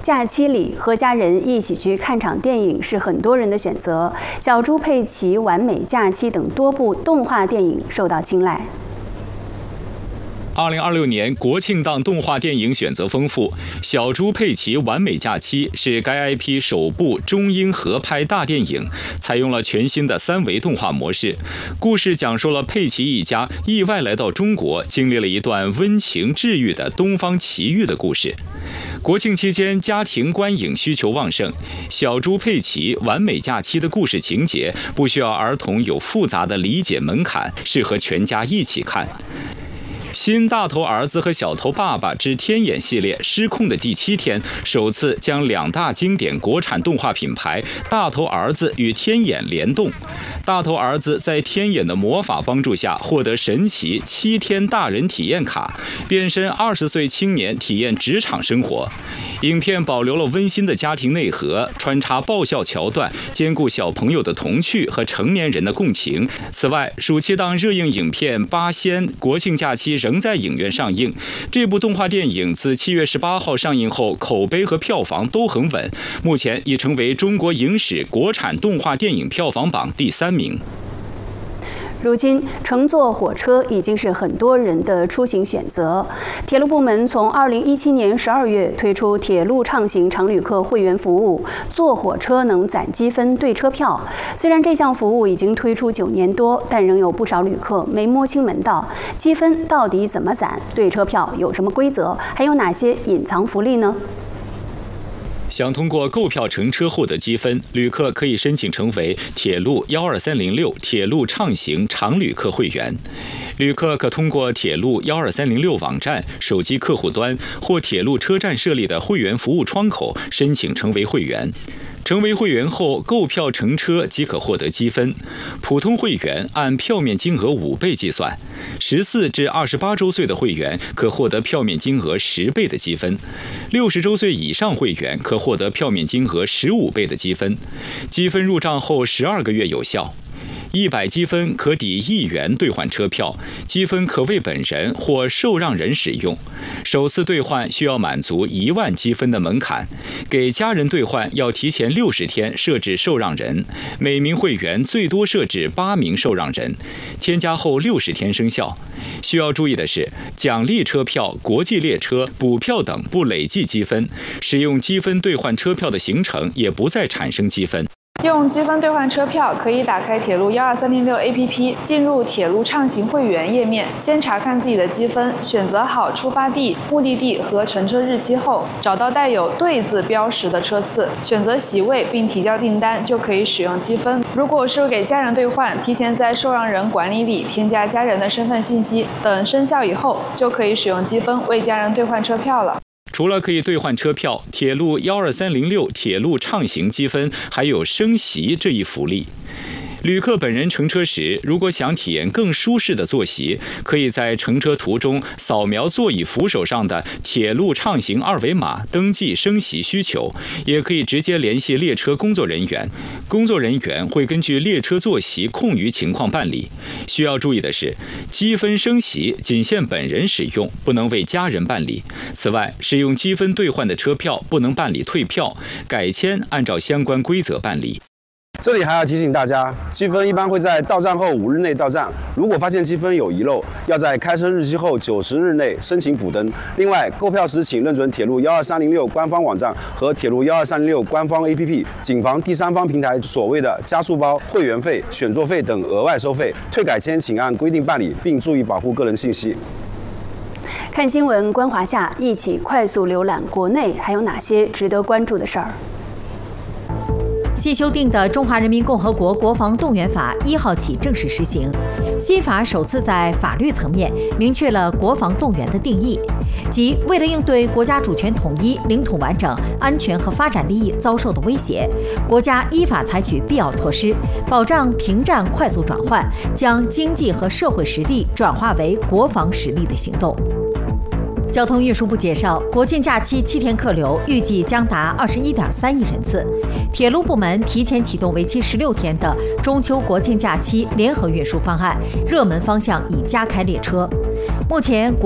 假期里和家人一起去看场电影是很多人的选择。小猪佩奇完美假期等多部动画电影受到青睐。 2026年国庆档动画电影选择丰富，《小猪佩奇完美假期》是该 IP 首部中英合拍大电影，采用了全新的3维动画模式。故事讲述了佩奇一家意外来到中国，经历了一段温情治愈的东方奇遇的故事。国庆期间，家庭观影需求旺盛，《小猪佩奇完美假期》的故事情节不需要儿童有复杂的理解门槛，适合全家一起看。新大头儿子和小头爸爸之天眼系列失控的第7天，首次将2大经典国产动画品牌大头儿子与天眼联动。大头儿子在天眼的魔法帮助下，获得神奇7天大人体验卡，变身20岁青年体验职场生活。影片保留了温馨的家庭内核，穿插爆笑桥段，兼顾小朋友的童趣和成年人的共情。此外，暑期档热映影片《八仙》国庆假期仍在影院上映。这部动画电影自7月18号上映后，口碑和票房都很稳，目前已成为中国影史国产动画电影票房榜第3名。 如今，乘坐火车已经是很多人的出行选择。铁路部门从2017年12月推出铁路畅行常旅客会员服务，坐火车能攒积分兑车票。虽然这项服务已经推出9年多，但仍有不少旅客没摸清门道。积分到底怎么攒？兑车票有什么规则？还有哪些隐藏福利呢？ 想通过购票乘车获得积分，旅客可以申请成为铁路12306铁路畅行常旅客会员。旅客可通过铁路12306网站、手机客户端或铁路车站设立的会员服务窗口申请成为会员。成为会员后，购票乘车即可获得积分。普通会员按票面金额5倍计算，14至28周岁的会员可获得票面金额10倍的积分，60周岁以上会员可获得票面金额15倍的积分。积分入账后12个月有效。100积分可抵1元兑换车票，积分可为本人或受让人使用。首次兑换需要满足1万积分的门槛，给家人兑换要提前60天设置受让人，每名会员最多设置8名受让人，添加后60天生效。需要注意的是，奖励车票、国际列车、补票等不累计积分，使用积分兑换车票的行程也不再产生积分。 用积分兑换车票，可以打开铁路12306 APP， 进入铁路畅行会员页面，先查看自己的积分，选择好出发地、目的地和乘车日期后，找到带有对字标识的车次，选择席位并提交订单，就可以使用积分。如果是给家人兑换，提前在受让人管理里添加家人的身份信息，等生效以后，就可以使用积分为家人兑换车票了。 除了可以兑换车票，铁路12306铁路畅行积分还有升席这一福利。旅客本人乘车时，如果想体验更舒适的坐席，可以在乘车途中扫描座椅扶手上的铁路畅行2维码登记升席需求，也可以直接联系列车工作人员，工作人员会根据列车座席空余情况办理。需要注意的是，积分升席仅限本人使用，不能为家人办理。此外，使用积分兑换的车票不能办理退票、改签，按照相关规则办理。 这里还要提醒大家，积分一般会在到站后5日内到站。如果发现积分有遗漏，要在开车日期后90日内申请补登。另外，购票时请认准铁路12306官方网站和铁路12306官方 APP， 谨防第三方平台所谓的加速包、会员费、选座费等额外收费。退改签请按规定办理，并注意保护个人信息。 看新闻，观华夏，一起快速浏览国内还有哪些值得关注的事儿。 新修订的《中华人民共和国国防动员法》1号起正式实行。新法首次在法律层面明确了国防动员的定义，即为了应对国家主权统一、领土完整、安全和发展利益遭受的威胁，国家依法采取必要措施，保障平战快速转换，将经济和社会实力转化为国防实力的行动。交通运输部介绍，国庆假期7天客流预计将达21.3亿人次。铁路部门提前启动为期16天的中秋国庆假期联合运输方案，热门方向已加开列车。目前